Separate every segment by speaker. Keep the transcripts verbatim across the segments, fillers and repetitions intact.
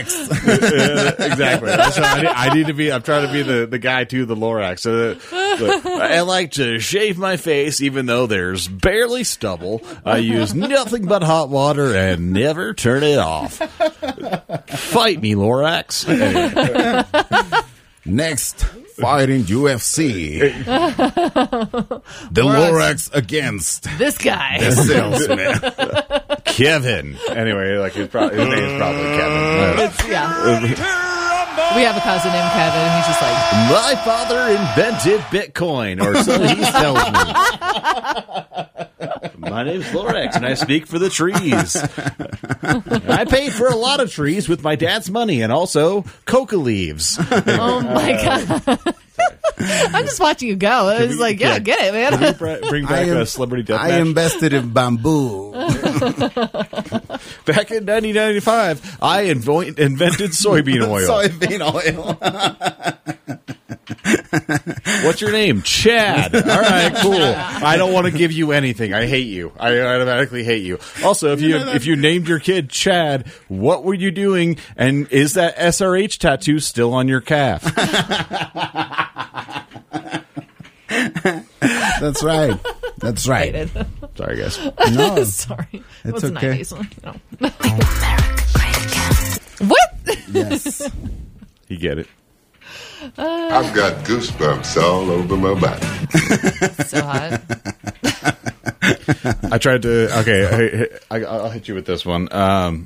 Speaker 1: Lorax.
Speaker 2: Yeah, exactly. That's what I, need, I need to be. I'm trying to be the, the guy to the Lorax. So, uh, I like to shave my face, even though there's barely stubble. I use nothing but hot water and never turn it off. Fight me, Lorax. Anyway.
Speaker 1: Next, fighting U F C. The Lorax against
Speaker 3: this guy.
Speaker 1: The salesman.
Speaker 2: Kevin. Anyway, like his, pro- his name is probably Kevin.
Speaker 3: It's, yeah. We have a cousin named Kevin, and he's just like,
Speaker 2: my father invented Bitcoin, or so he tells me. My name's Lorax, and I speak for the trees. I paid for a lot of trees with my dad's money, and also coca leaves.
Speaker 3: oh my god. I'm just watching you go. I was like, yeah, yeah, get it, man.
Speaker 2: Can we br- bring back am, a celebrity deathmatch?
Speaker 1: I invested in bamboo.
Speaker 2: Back in nineteen ninety-five, I invo- invented soybean oil.
Speaker 1: Soybean oil.
Speaker 2: What's your name? Chad. All right, cool. I don't want to give you anything. I hate you. I automatically hate you. Also, if you if you named your kid Chad, what were you doing? And is that S R H tattoo still on your calf?
Speaker 1: That's right. That's right.
Speaker 2: Sorry, guys.
Speaker 1: No,
Speaker 3: sorry. It
Speaker 1: it's
Speaker 3: was a
Speaker 1: okay.
Speaker 3: nineties one. No. What?
Speaker 1: Yes.
Speaker 2: You get it.
Speaker 4: Uh, I've got goosebumps all over my body.
Speaker 3: So hot.
Speaker 2: I tried to. Okay, I, I, I'll hit you with this one. Um,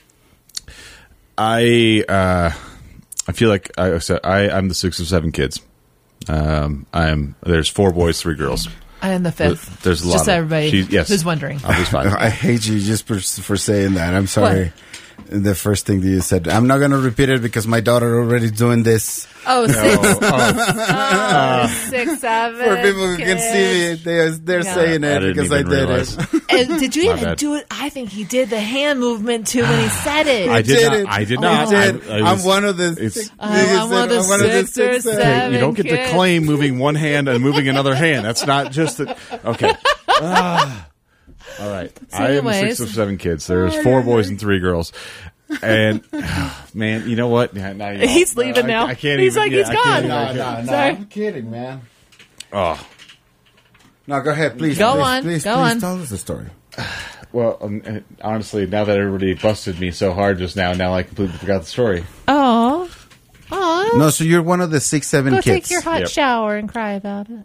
Speaker 2: I uh, I feel like I, I I'm the sixth of seven kids. Um, I'm there's four boys, three girls.
Speaker 3: I am the fifth.
Speaker 2: There's a lot.
Speaker 3: Just so everybody
Speaker 2: she, yes.
Speaker 3: who's wondering.
Speaker 2: I, fine.
Speaker 1: I hate you just for, for saying that. I'm sorry. What? The first thing that you said. I'm not going to repeat it because my daughter already doing this.
Speaker 3: Oh, six.
Speaker 2: Oh, oh.
Speaker 3: oh, six, seven.
Speaker 1: For people who
Speaker 3: kids.
Speaker 1: can see me, they, they're
Speaker 3: yeah.
Speaker 1: saying it
Speaker 2: I
Speaker 1: because I did
Speaker 2: realize.
Speaker 1: it.
Speaker 3: And did you
Speaker 2: My
Speaker 3: even
Speaker 2: bad.
Speaker 3: do it? I think he did the hand movement too when he said it.
Speaker 2: I did,
Speaker 1: did
Speaker 2: not.
Speaker 1: it.
Speaker 2: I did
Speaker 1: Oh,
Speaker 2: not.
Speaker 1: I did.
Speaker 2: I, I was,
Speaker 1: I'm one of the.
Speaker 2: it's-
Speaker 1: Six,
Speaker 3: Oh, I'm one of the
Speaker 1: I'm one of the
Speaker 3: six or
Speaker 1: six,
Speaker 3: seven.
Speaker 2: you don't get
Speaker 3: kids.
Speaker 2: to claim moving one hand and moving another hand. That's not just the, okay. Ah. All right.
Speaker 3: So
Speaker 2: I am
Speaker 3: anyways.
Speaker 2: six of seven kids. There's four boys and three girls. And oh, man, you know what? Yeah, now you
Speaker 3: He's leaving
Speaker 2: I,
Speaker 3: now.
Speaker 2: I can't
Speaker 3: He's
Speaker 2: even,
Speaker 3: like,
Speaker 2: yeah,
Speaker 3: he's
Speaker 2: I can't
Speaker 3: gone.
Speaker 2: even-
Speaker 1: No,
Speaker 2: I
Speaker 1: no,
Speaker 2: can't-
Speaker 1: no.
Speaker 3: Sorry.
Speaker 1: I'm kidding, man.
Speaker 2: Oh.
Speaker 1: No, go ahead, please.
Speaker 3: Go
Speaker 1: please,
Speaker 3: on,
Speaker 1: Please,
Speaker 3: go
Speaker 1: please
Speaker 3: on.
Speaker 1: tell us the story.
Speaker 2: Well, um, honestly, now that everybody busted me so hard just now, now I completely forgot the story.
Speaker 3: Oh. Oh.
Speaker 1: No, so you're one of the six, seven
Speaker 3: Go
Speaker 1: kids.
Speaker 3: take your hot
Speaker 2: Yep.
Speaker 3: shower and cry about it.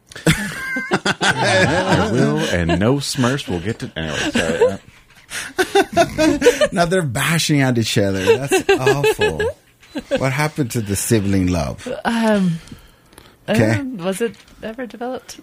Speaker 2: I will, and no Smurfs will get to. Anyway, sorry. Uh,
Speaker 1: Now they're bashing at each other. That's awful. What happened to the sibling love?
Speaker 3: Um,
Speaker 1: Okay.
Speaker 3: uh, was it ever developed?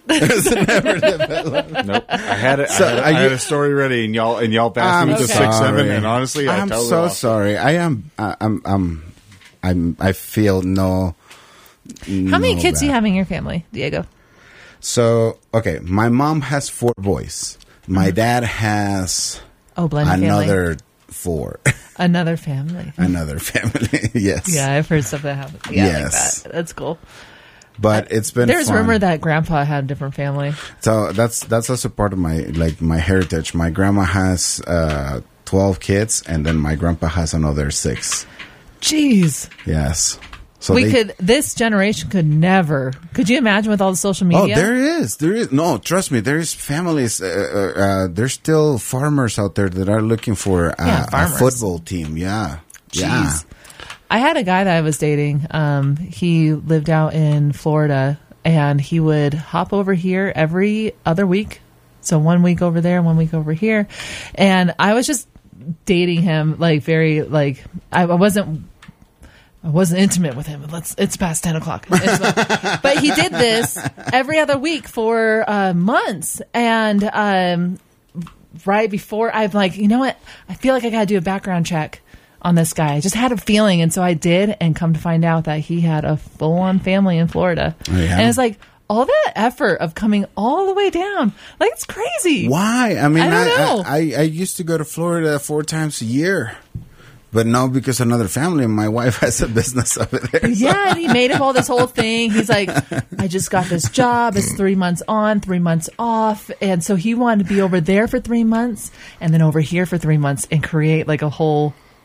Speaker 2: Nope. I had it.
Speaker 1: So,
Speaker 2: I, had,
Speaker 1: are
Speaker 2: I had
Speaker 1: you-
Speaker 2: a story ready, and y'all and y'all passed
Speaker 1: I'm
Speaker 2: me with the
Speaker 1: sorry.
Speaker 2: six seven. And honestly, I
Speaker 1: I'm
Speaker 2: totally
Speaker 1: so
Speaker 2: lost.
Speaker 1: sorry. I am. I- I'm. I'm. I'm. I feel no.
Speaker 3: How many kids do you have in your family, Diego?
Speaker 1: So okay, my mom has four boys. My dad has
Speaker 3: Oh, blended
Speaker 1: another
Speaker 3: family.
Speaker 1: four.
Speaker 3: Another family.
Speaker 1: Another family. Yes.
Speaker 3: Yeah, I've heard stuff that happens. Yeah,
Speaker 1: Yes.
Speaker 3: like that. That's cool.
Speaker 1: But it's been.
Speaker 3: There's
Speaker 1: fun.
Speaker 3: rumor that Grandpa had a different family.
Speaker 1: So that's that's also part of my like my heritage. My grandma has uh, twelve kids, and then my grandpa has another six.
Speaker 3: Jeez.
Speaker 1: Yes. So
Speaker 3: we
Speaker 1: they-
Speaker 3: could. This generation could never. Could you imagine with all the social
Speaker 1: Oh,
Speaker 3: media?
Speaker 1: there is. There is. No, trust me. There is families. Uh, uh, uh, there's still farmers out there that are looking for uh,
Speaker 3: Yeah,
Speaker 1: a
Speaker 3: farmers.
Speaker 1: football team. Yeah. Yeah.
Speaker 3: Jeez. I had a guy that I was dating. Um, he lived out in Florida, and he would hop over here every other week. So one week over there, one week over here, and I was just dating him like very like I, I wasn't. I wasn't intimate with him. Let's. It's past ten o'clock. It's- but he did this every other week for uh, months, and um, right before I'm like, you know what? I feel like I got to do a background check on this guy. I just had a feeling, and so I did, and come to find out that he had a full-on family in Florida.
Speaker 1: Oh, yeah?
Speaker 3: And it's like all that effort of coming all the way down, like it's crazy.
Speaker 1: Why? I mean,
Speaker 3: I don't know.
Speaker 1: I, I, I used to go to Florida four times a year, but now because another family, my wife has a business over there.
Speaker 3: Yeah, and he made up all this whole thing. He's like, I just got this job. It's three months on, three months off. And so he wanted to be over there for three months and then over here for three months and create like a whole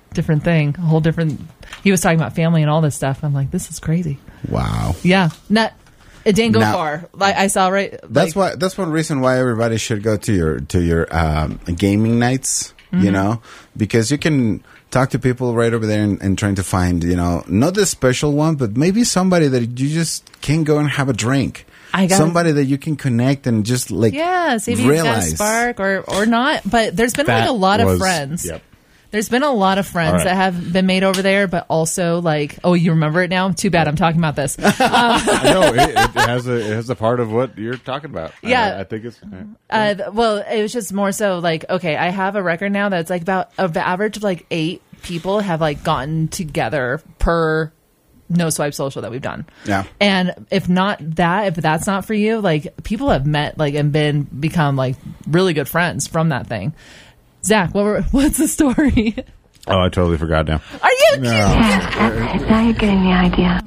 Speaker 3: different thing, a whole different. He was talking about family and all this stuff. I'm like, this is crazy.
Speaker 1: Wow.
Speaker 3: Yeah, not. It didn't go
Speaker 1: Now-
Speaker 3: far. Like I saw right.
Speaker 1: That's
Speaker 3: like,
Speaker 1: why. That's one reason why everybody should go to your to your um, gaming nights. You know, because you can talk to people right over there and, and trying to find, you know, not the special one, but maybe somebody that you just can go and have a drink.
Speaker 3: I got
Speaker 1: somebody that you can connect and just like
Speaker 3: Yeah, see if you got a
Speaker 1: realize.
Speaker 3: spark or or not. But there's been like
Speaker 2: That
Speaker 3: a lot of
Speaker 2: was-
Speaker 3: friends.
Speaker 2: Yep.
Speaker 3: There's been a lot of friends
Speaker 2: All right.
Speaker 3: that have been made over there, but also like, oh, you remember it now? Too bad I'm talking about this.
Speaker 2: I know it, it has a it has a part of what you're talking about.
Speaker 3: Yeah.
Speaker 2: I, I think it's.
Speaker 3: Uh, th- well, it was just more so like, okay, I have a record now that's like about of the average of like eight people have like gotten together per no swipe social that we've done.
Speaker 1: Yeah.
Speaker 3: And if not that, if that's not for you, like people have met like and been become like really good friends from that thing. Zach, what were, what's the story?
Speaker 2: Oh, I totally forgot now.
Speaker 3: Are you kidding?
Speaker 5: Yeah, okay, now you're getting the idea.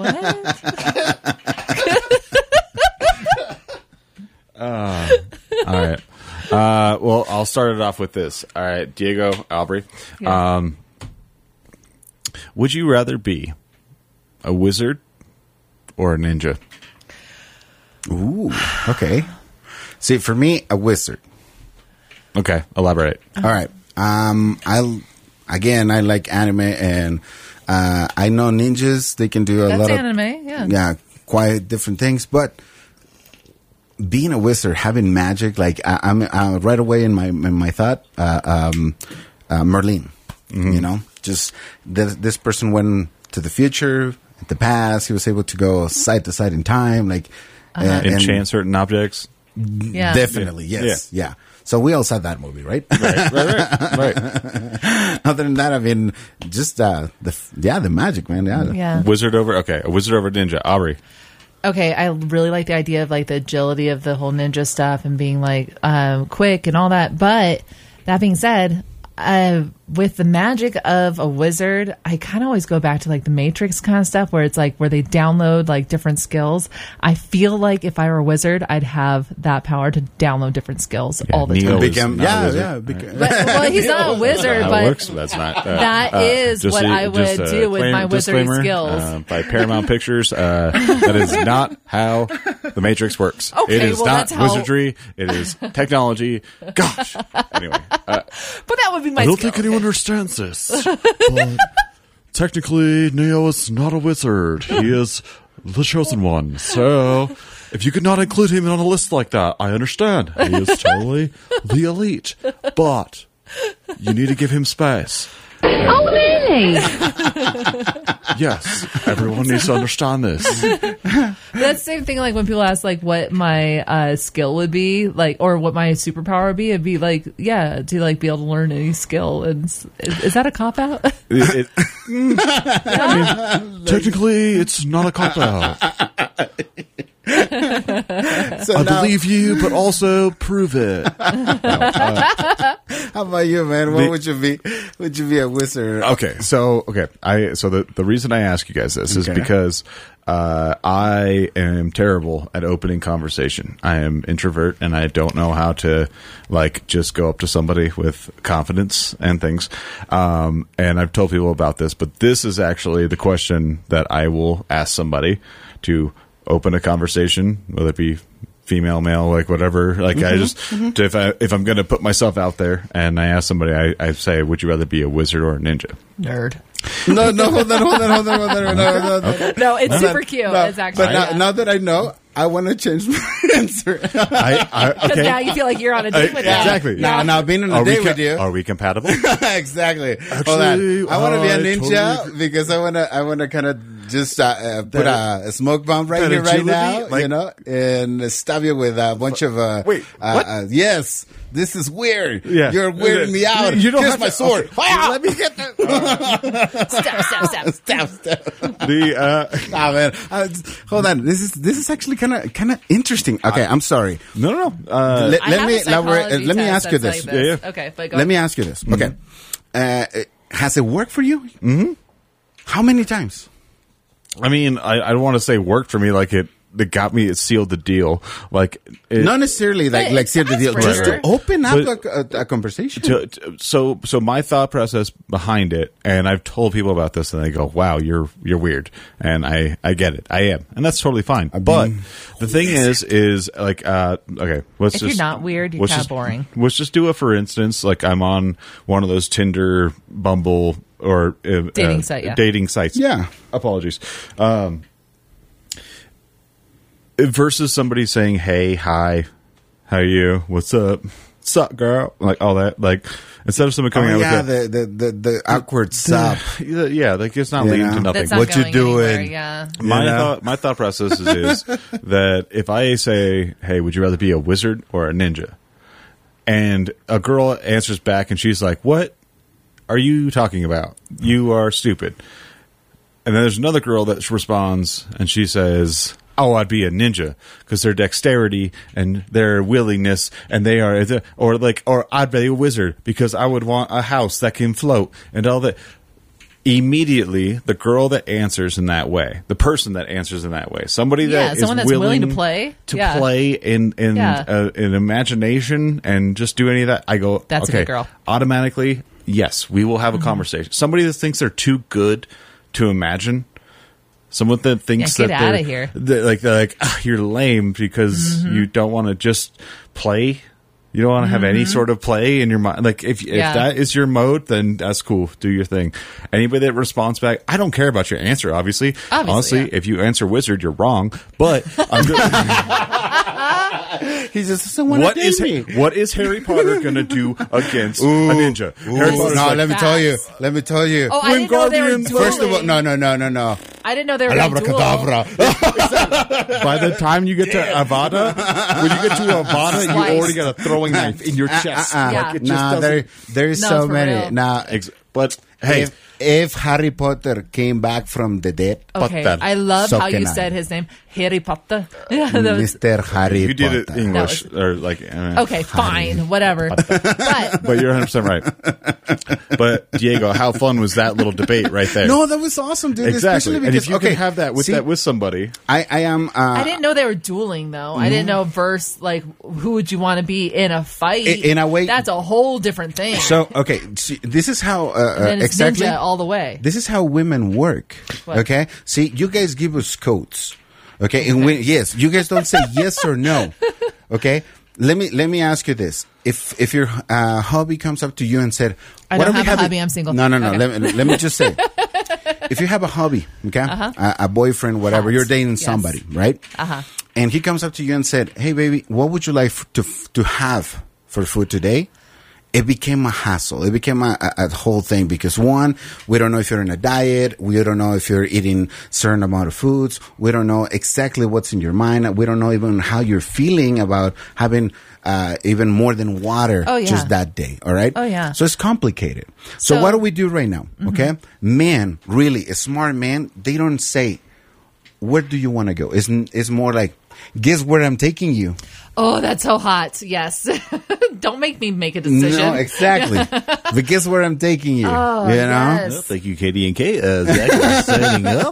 Speaker 3: What?
Speaker 2: All right. Uh, well, I'll start it off with this. All right, Diego, Aubrey.
Speaker 3: Yeah.
Speaker 2: Um, would you rather be a wizard or a ninja?
Speaker 1: Ooh, okay. See, for me, a wizard.
Speaker 2: Okay, elaborate.
Speaker 1: All right. Um, I again, I like anime, and uh, I know ninjas. They can do a
Speaker 3: That's
Speaker 1: lot of
Speaker 3: anime, yeah.
Speaker 1: yeah, quite different things. But being a wizard, having magic, like I, I'm uh, right away in my in my thought, uh, um, uh, Merlin. You know, just this, this person went to the future, the past. He was able to go side to side in time, like and- and-
Speaker 2: Enchant certain objects.
Speaker 3: Yeah.
Speaker 1: Definitely, yes, yeah. So we all saw that movie, right?
Speaker 2: Right, right, right. right.
Speaker 1: Other than that, I mean, just uh, the f- yeah, the magic, man. Yeah,
Speaker 3: Yeah.
Speaker 2: Wizard over. Okay, a wizard over ninja. Aubrey.
Speaker 3: Okay, I really like the idea of like the agility of the whole ninja stuff and being like um, quick and all that. But that being said, uh, with the magic of a wizard, I kind of always go back to like the Matrix kind of stuff where it's like where they download like different skills. I feel like if I were a wizard, I'd have that power to download different skills all the
Speaker 2: Neo
Speaker 3: time.
Speaker 2: is
Speaker 1: become
Speaker 2: not a
Speaker 1: yeah,
Speaker 2: wizard.
Speaker 1: yeah. Beca-
Speaker 3: But, well, he's not a wizard,
Speaker 2: That's not how it
Speaker 3: but
Speaker 2: works. That's not. Uh,
Speaker 3: that
Speaker 2: uh,
Speaker 3: is
Speaker 2: just
Speaker 3: what
Speaker 2: a-
Speaker 3: I would
Speaker 2: just a
Speaker 3: do with
Speaker 2: claim-
Speaker 3: my wizarding
Speaker 2: disclaimer,
Speaker 3: skills.
Speaker 2: uh, by Paramount Pictures. Uh, that is not how the Matrix works.
Speaker 3: Okay,
Speaker 2: it is
Speaker 3: well,
Speaker 2: not
Speaker 3: that's how-
Speaker 2: wizardry. It is technology. Gosh. Anyway, uh,
Speaker 3: but that would be my
Speaker 2: I don't
Speaker 3: skill.
Speaker 2: think anyone understands this. But technically, Neo is not a wizard. He is the chosen one. So, if you could not include him on a list like that, I understand. He is totally the elite. But you need to give him space.
Speaker 5: Oh, really?
Speaker 2: Yes, everyone needs to understand this.
Speaker 3: That's the same thing like when people ask like what my uh, skill would be like or what my superpower would be. It'd be like yeah to like be able to learn any skill. And s- is, is that a cop out?
Speaker 2: It- it- I mean, technically, it's not a cop out.
Speaker 1: so
Speaker 2: I
Speaker 1: now,
Speaker 2: believe you, but also prove it.
Speaker 1: how about you, man? What
Speaker 2: The-
Speaker 1: would you be? Would you be a wizard?
Speaker 2: Okay, so okay, I so the the reason I ask you guys this is
Speaker 1: Okay.
Speaker 2: because uh, I am terrible at opening conversation. I am introvert, and I don't know how to like just go up to somebody with confidence and things. Um, and I've told people about this, but this is actually the question that I will ask somebody to open a conversation, whether it be female, male, like whatever. Like I just, to, if I if I'm going to put myself out there and I ask somebody, I, I say, would you rather be a wizard or a ninja?
Speaker 3: Nerd.
Speaker 1: No, no, hold on, hold on, hold on, hold on. No, no, no.
Speaker 3: No, it's
Speaker 1: Hold
Speaker 3: super
Speaker 1: on.
Speaker 3: cute.
Speaker 1: No,
Speaker 3: It's actually
Speaker 1: but now,
Speaker 3: yeah.
Speaker 1: now that I know, I want to change my answer.
Speaker 2: I, I
Speaker 3: Because
Speaker 2: okay.
Speaker 3: now you feel like you're on a date with them.
Speaker 2: Exactly.
Speaker 1: Now, now being on a
Speaker 2: Are we
Speaker 1: date
Speaker 2: co-
Speaker 1: with you.
Speaker 2: Are we compatible?
Speaker 1: Exactly. Hold
Speaker 2: Actually,
Speaker 1: on. I want to be a
Speaker 2: I
Speaker 1: ninja
Speaker 2: totally
Speaker 1: because I want to. I want to kind of just uh, uh, put
Speaker 2: That-
Speaker 1: a, a smoke bomb right
Speaker 2: that
Speaker 1: here, right
Speaker 2: agility?
Speaker 1: now,
Speaker 2: Like-
Speaker 1: you know, and stab you with a bunch of. Uh,
Speaker 2: Wait,
Speaker 1: uh,
Speaker 2: what?
Speaker 1: Uh, yes, this is weird.
Speaker 2: Yeah.
Speaker 1: You're weirding me out.
Speaker 2: You don't
Speaker 1: Here's
Speaker 2: have
Speaker 1: my
Speaker 2: to-
Speaker 1: sword.
Speaker 2: okay.
Speaker 1: Fire!
Speaker 2: Let me get that.
Speaker 3: Step, step, step.
Speaker 1: Stab, stab.
Speaker 2: the uh,
Speaker 1: Ah man, uh, hold on. This is this is actually kind of kind of interesting. Okay, I'm sorry.
Speaker 2: no, no, no. Uh,
Speaker 1: Let,
Speaker 3: I
Speaker 1: let
Speaker 3: have
Speaker 1: me
Speaker 3: a
Speaker 1: elaborate.
Speaker 3: psychology
Speaker 1: uh, let me
Speaker 3: test
Speaker 1: ask you
Speaker 3: that's
Speaker 1: this.
Speaker 3: like this.
Speaker 2: Yeah, yeah.
Speaker 3: Okay, but go
Speaker 1: Let me ask you this. Okay, uh, has it worked for you? Mm-hmm. How many times?
Speaker 2: I mean, I, I don't want to say worked for me like it that got me. It sealed the deal. Like it,
Speaker 1: not necessarily like
Speaker 3: But
Speaker 1: like seal the deal,
Speaker 3: that's
Speaker 1: just
Speaker 3: rare.
Speaker 1: to open up
Speaker 2: But-
Speaker 1: a, a, a conversation.
Speaker 2: to, to- so so my thought process behind it, and I've told people about this, and they go, "Wow, you're you're weird," and I I get it, I am, and that's totally fine. But the thing is, is like uh, okay, let's
Speaker 3: If
Speaker 2: just
Speaker 3: you're not weird, you're
Speaker 2: let's
Speaker 3: kinda
Speaker 2: just-
Speaker 3: boring.
Speaker 2: Let's just do it for instance. Like I'm on one of those Tinder, Bumble, or uh,
Speaker 3: Dating
Speaker 2: uh,
Speaker 3: site, yeah.
Speaker 2: dating sites.
Speaker 1: Yeah.
Speaker 2: Apologies. Um, versus somebody saying, "Hey, hi, how you? What's up? What's up, girl?" Like all that. Like instead of somebody coming
Speaker 1: oh
Speaker 2: out
Speaker 1: yeah,
Speaker 2: with
Speaker 1: the, the the the awkward sup.
Speaker 2: the, yeah, like it's not
Speaker 1: You
Speaker 2: leading
Speaker 1: know?
Speaker 2: to nothing.
Speaker 3: That's not
Speaker 1: What you
Speaker 3: going
Speaker 1: doing?
Speaker 3: anywhere, yeah.
Speaker 2: My
Speaker 1: You know?
Speaker 2: thought, my thought process is, is that if I say, "Hey, would you rather be a wizard or a ninja?" and a girl answers back and she's like, "What are you talking about? You are stupid." And then there's another girl that responds and she says, "Oh, I'd be a ninja because their dexterity and their willingness, and they are, or like, or I'd be a wizard because I would want a house that can float and all that." Immediately, the girl that answers in that way, the person that answers in that way, somebody
Speaker 3: Yeah,
Speaker 2: that is
Speaker 3: someone that's
Speaker 2: willing,
Speaker 3: willing to play.
Speaker 2: to
Speaker 3: Yeah.
Speaker 2: play in in
Speaker 3: Yeah.
Speaker 2: uh, in imagination and just do any of that, I go,
Speaker 3: That's a
Speaker 2: okay,
Speaker 3: good girl.
Speaker 2: automatically, yes, we will have a
Speaker 3: Mm-hmm.
Speaker 2: conversation. Somebody that thinks they're too good to imagine. Someone that thinks
Speaker 3: Yeah, get
Speaker 2: that they're,
Speaker 3: outta here.
Speaker 2: they're like they're like ah, you're lame because
Speaker 3: Mm-hmm.
Speaker 2: you don't want to just play. You don't want to have any sort of play in your mind. Like if
Speaker 3: Mm-hmm. Yeah.
Speaker 2: if that is your mode, then that's cool. Do your thing. Anybody that responds back, I don't care about your answer. Obviously,
Speaker 3: Obviously,
Speaker 2: honestly,
Speaker 3: yeah.
Speaker 2: if you answer wizard, you're wrong. But I'm good.
Speaker 1: He just doesn't want
Speaker 2: what
Speaker 1: to
Speaker 2: is
Speaker 1: date me.
Speaker 2: what is Harry Potter going to do against
Speaker 1: Ooh,
Speaker 2: a ninja?
Speaker 1: ooh,
Speaker 2: Harry Potter's
Speaker 1: no,
Speaker 2: like,
Speaker 1: let me tell you. Let me tell you.
Speaker 3: Oh, I didn't know they were
Speaker 2: Wingardium-
Speaker 3: dueling.
Speaker 1: First of all, no, no, no, no, no.
Speaker 3: I didn't know they were going to duel.
Speaker 1: Abracadabra.
Speaker 2: by the time you get to Avada, when you get to Avada, you
Speaker 3: Slice.
Speaker 2: already got a throwing knife in your chest.
Speaker 1: Uh, uh,
Speaker 3: Yeah.
Speaker 2: Like, it just
Speaker 1: nah,
Speaker 2: doesn't-
Speaker 1: there, there's
Speaker 3: No,
Speaker 1: so
Speaker 3: for
Speaker 1: many.
Speaker 3: real.
Speaker 1: Nah,
Speaker 2: Ex- but hey,
Speaker 1: if, if Harry Potter came back from the dead,
Speaker 3: Okay,
Speaker 2: Potter.
Speaker 3: I love
Speaker 1: So
Speaker 3: how you
Speaker 1: can I.
Speaker 3: said his name, Harry Potter. Yeah, that was-
Speaker 1: Mister Harry
Speaker 2: you did
Speaker 1: Potter.
Speaker 2: it English
Speaker 3: That
Speaker 2: or like uh,
Speaker 3: okay, fine, whatever. But
Speaker 2: but you're one hundred percent right. But Diego, how fun was that little debate right there?
Speaker 1: No, that was awesome, dude.
Speaker 2: exactly.
Speaker 1: Especially
Speaker 2: And
Speaker 1: because
Speaker 2: if you
Speaker 1: okay,
Speaker 2: can have that with
Speaker 1: see,
Speaker 2: that with somebody,
Speaker 1: I, I am. Uh,
Speaker 3: I didn't know they were dueling, though. I didn't know verse like who would you want to be in a fight.
Speaker 1: I- in a way-
Speaker 3: that's a whole different thing.
Speaker 1: So okay, see, this is how uh,
Speaker 3: and then
Speaker 1: uh,
Speaker 3: it's
Speaker 1: exactly.
Speaker 3: ninja all the way.
Speaker 1: This is how women work.
Speaker 3: What?
Speaker 1: Okay, see, you guys give us codes. Okay, and when, yes, you guys don't say yes or no. Okay, let me let me ask you this: if if your uh, hubby comes up to you and said,
Speaker 3: I
Speaker 1: "What
Speaker 3: don't
Speaker 1: are we
Speaker 3: have a
Speaker 1: having-"
Speaker 3: hubby, I'm single.
Speaker 1: No, no, no.
Speaker 3: Okay.
Speaker 1: Let me let me just say, if you have a hubby, okay, a, a boyfriend, whatever,
Speaker 3: Hot.
Speaker 1: you're dating
Speaker 3: Yes.
Speaker 1: somebody, right?
Speaker 3: Uh-huh.
Speaker 1: And he comes up to you and said, "Hey, baby, what would you like f- to f- to have for food today?" It became a hassle. It became a, a, a whole thing because one, we don't know if you're in a diet. We don't know if you're eating certain amount of foods. We don't know exactly what's in your mind. We don't know even how you're feeling about having uh, even more than water
Speaker 3: Oh, yeah.
Speaker 1: just that day. All right.
Speaker 3: Oh, yeah.
Speaker 1: So it's complicated. So,
Speaker 3: So-
Speaker 1: what do we do right now? Okay, men, really, a smart man, they don't say, "Where do you want to go?" It's it's more like, "Guess where I'm taking you."
Speaker 3: Oh, that's so hot. Yes. Don't make me make a decision.
Speaker 1: No, exactly. But guess where I'm taking you?
Speaker 3: Oh,
Speaker 1: you know?
Speaker 3: yes.
Speaker 2: well, thank you, Katie and Kate. Uh, Zach is setting up.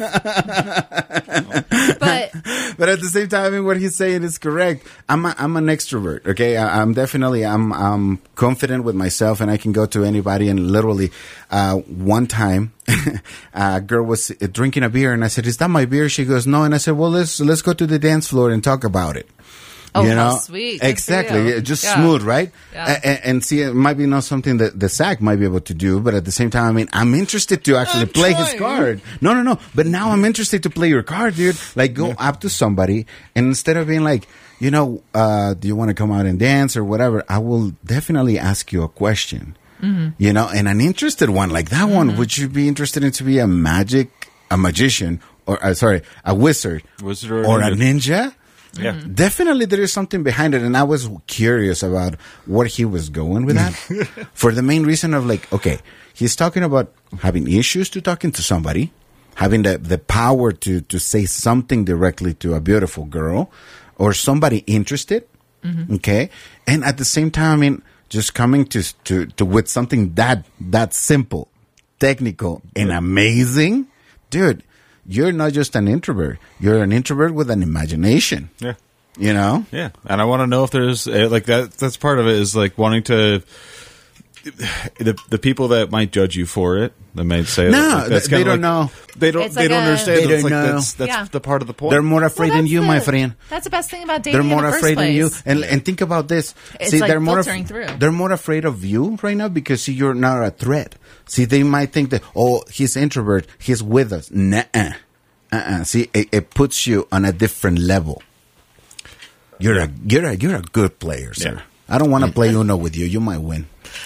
Speaker 3: But
Speaker 1: But at the same time, I mean, what he's saying is correct. I'm a, I'm an extrovert. Okay, I, I'm definitely I'm I'm confident with myself, and I can go to anybody. And literally, uh, one time, a girl was drinking a beer, and I said, "Is that my beer?" She goes, "No," and I said, "Well, let's let's go to the dance floor and talk about it."
Speaker 3: Oh,
Speaker 1: you
Speaker 3: how
Speaker 1: know?
Speaker 3: sweet. Good for
Speaker 1: Exactly.
Speaker 3: you.
Speaker 1: Yeah, just
Speaker 3: Yeah.
Speaker 1: smooth, right?
Speaker 3: Yeah.
Speaker 1: And, and see, it might be not something that the S A C might be able to do, but at the same time, I mean, I'm interested to actually
Speaker 2: I'm
Speaker 1: play his
Speaker 2: trying.
Speaker 1: card. No, no, no. But now I'm interested to play your card, dude. Like, go up to somebody, and instead of being like, you know, uh, do you want to come out and dance or whatever, I will definitely ask you a question.
Speaker 3: Mm-hmm.
Speaker 1: You know, and an interested one like that one, would you be interested in to be a magic, a magician, or uh, sorry, a wizard,
Speaker 2: Wizard or
Speaker 1: or
Speaker 2: ninja.
Speaker 1: a ninja?
Speaker 2: Yeah.
Speaker 1: Definitely there is something behind it, and I was curious about what he was going with that for the main reason of like, okay, he's talking about having issues to talking to somebody, having the, the power to, to say something directly to a beautiful girl or somebody interested, okay, and at the same time, I mean, just coming to, to, to with something that that simple, technical, and amazing, dude. you're not just an introvert. You're an introvert with an imagination.
Speaker 2: Yeah.
Speaker 1: You know?
Speaker 2: Yeah. And I want to know if there's, uh, like, that. that's part of it is, like, wanting to, the the people that might judge you for it, they might say,
Speaker 1: no,
Speaker 2: like, that's
Speaker 1: they, they don't
Speaker 2: like,
Speaker 1: know.
Speaker 2: They don't,
Speaker 3: It's
Speaker 2: they
Speaker 3: like
Speaker 2: don't
Speaker 3: a-
Speaker 2: understand.
Speaker 1: They
Speaker 2: That's,
Speaker 1: don't
Speaker 2: like,
Speaker 1: know.
Speaker 2: that's, that's
Speaker 3: Yeah.
Speaker 2: the part of the point.
Speaker 1: They're more afraid
Speaker 3: Well,
Speaker 1: than
Speaker 3: that's
Speaker 1: you,
Speaker 3: the-
Speaker 1: my friend.
Speaker 3: That's the best thing about dating.
Speaker 1: They're more
Speaker 3: in the first
Speaker 1: afraid than you.
Speaker 3: place.
Speaker 1: And and think about this.
Speaker 3: It's
Speaker 1: see,
Speaker 3: like
Speaker 1: they're more
Speaker 3: filtering through.
Speaker 1: They're more afraid of you right now because see, you're not a threat. See, they might think that, oh, he's introvert. He's with us. Nuh-uh. Uh-uh. See, it, it puts you on a different level. You're a you're a you're a good player, sir.
Speaker 2: Yeah.
Speaker 1: I don't want to play Uno with you. You might win.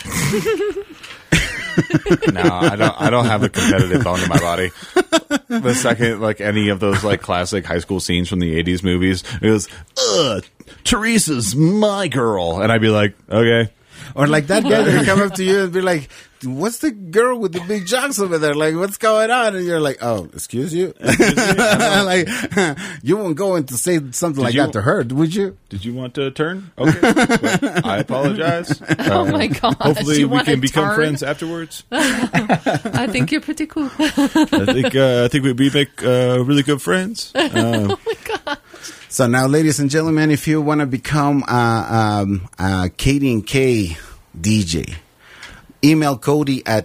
Speaker 2: No, I don't. I don't have a competitive bone in my body. The second, like any of those like classic high school scenes from the eighties movies, it was, "Ugh, Teresa's my girl," and I'd be like, "Okay."
Speaker 1: Or like that guy that would come up to you and be like, what's the girl with the big jocks over there? Like, what's going on? And you're like, oh, excuse you? Like, you won't go in to say something like
Speaker 2: you-
Speaker 1: that to her, would you?
Speaker 2: Did you want to turn? Okay, well, I apologize.
Speaker 3: Oh my gosh,
Speaker 2: Hopefully,
Speaker 3: you
Speaker 2: we
Speaker 3: want
Speaker 2: can
Speaker 3: to
Speaker 2: become
Speaker 3: turn?
Speaker 2: friends afterwards.
Speaker 3: I think you're pretty cool.
Speaker 2: I think uh, I think we we make uh, really good friends. Uh,
Speaker 1: So now, ladies and gentlemen, if you want to become uh, um, a Katie and K D J, email Cody at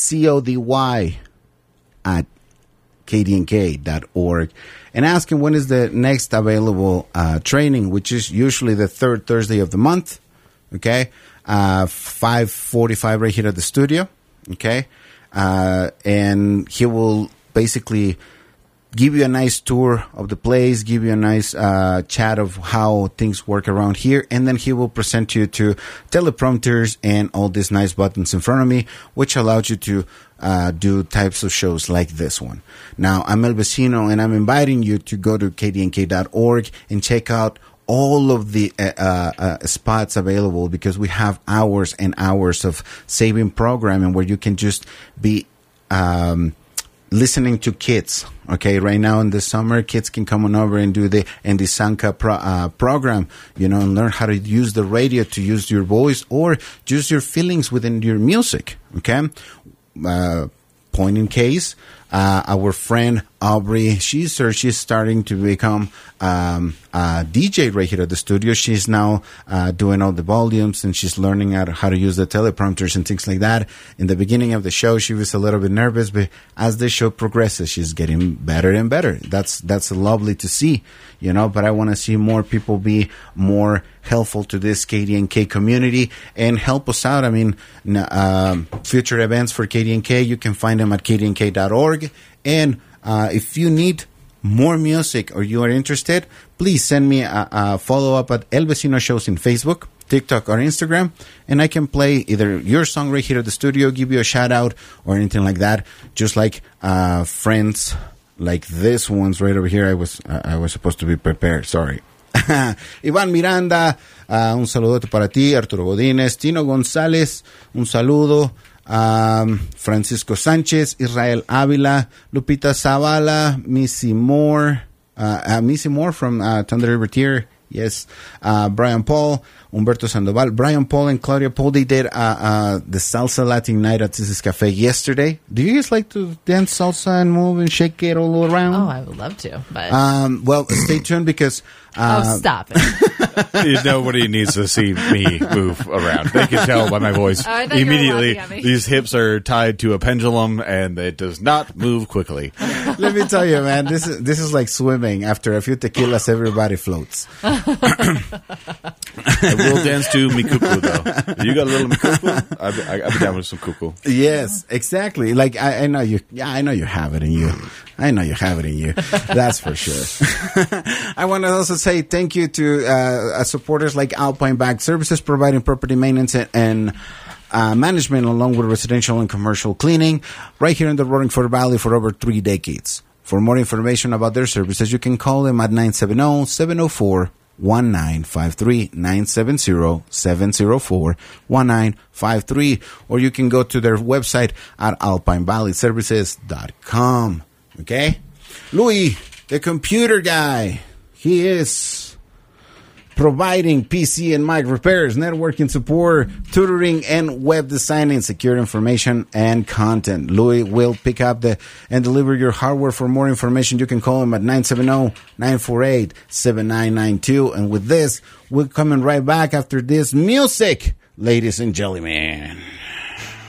Speaker 1: cody at katie and k dot org and ask him when is the next available uh, training, which is usually the third Thursday of the month. Okay, uh, five forty-five right here at the studio. Okay, uh, and he will basically give you a nice tour of the place, give you a nice uh, chat of how things work around here, and then he will present you to teleprompters and all these nice buttons in front of me, which allows you to uh, do types of shows like this one. Now, I'm El Vecino, and I'm inviting you to go to k d n k dot org and check out all of the uh, uh, uh, spots available, because we have hours and hours of saving programming where you can just be um, listening to kids. Okay, right now in the summer, kids can come on over and do the Andy Sanka pro, uh, program, you know, and learn how to use the radio to use your voice or just your feelings within your music. Okay, uh, point in case, uh, our friend Aubrey, she's or she's starting to become um, a D J right here at the studio. She's now uh, doing all the volumes, and she's learning how to, how to use the teleprompters and things like that. In the beginning of the show, she was a little bit nervous, but as the show progresses, she's getting better and better. That's that's lovely to see, you know. But I want to see more people be more helpful to this K D N K community and help us out. I mean, n- um, future events for K D N K, you can find them at k d n k dot org. And uh, if you need more music or you are interested, please send me a, a follow-up at El Vecino Shows in Facebook, TikTok, or Instagram, and I can play either your song right here at the studio, give you a shout-out, or anything like that, just like uh, friends like this one's right over here. I was I was supposed to be prepared, sorry. Iván Miranda, uh, un saludote para ti. Arturo Godínez, Tino González, un saludo. Um, Francisco Sánchez, Israel Ávila, Lupita Zavala, Missy Moore, uh, uh, Missy Moore from uh, Thunder River Tier, yes, uh, Brian Paul, Humberto Sandoval, Brian Paul and Claudia Paul, they did uh, uh, the Salsa Latin night at This Is Cafe yesterday. Do you guys like to dance salsa and move and shake it all around?
Speaker 3: Oh, I would love to, but
Speaker 1: Um, well, stay tuned because uh,
Speaker 3: oh, stop it!
Speaker 2: Nobody needs to see me move around. They can tell by my voice
Speaker 3: Oh, I thought you were
Speaker 2: immediately.
Speaker 3: laughing at me.
Speaker 2: These hips are tied to a pendulum, and it does not move quickly.
Speaker 1: let me tell you, man, this is this is like swimming. After a few tequilas, everybody floats.
Speaker 2: I will dance to Mikuku, though. You got a little Mikuku? I'd, be- I'd be down with some kuku.
Speaker 1: Yes, exactly. Like I, I know you. Yeah, I know you have it in you. I know you have it in you. That's for sure. I want to also say thank you to uh, uh, supporters like Alpine Bag Services, providing property maintenance and, and uh, management along with residential and commercial cleaning right here in the Roaringford Valley for over three decades. For more information about their services, you can call them at nine seven zero, seven zero four, one nine five three, nine seven zero, seven zero four, one nine five three, or you can go to their website at alpine valley services dot com. Okay? Louis, the computer guy, he is providing P C and Mac repairs, networking support, tutoring, and web designing, secure information and content. Louis will pick up the and deliver your hardware. For more information, you can call him at nine seven zero, nine four eight, seven nine nine two. And with this, we're coming right back after this music, ladies and gentlemen.